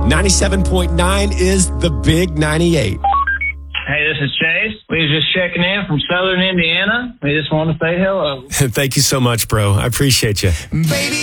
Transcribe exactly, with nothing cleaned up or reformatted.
ninety-seven point nine is the Big ninety-eight. Hey, this is Chase. We was just checking in from Southern Indiana. We just want to say hello. Thank you so much, bro. I appreciate you. Baby,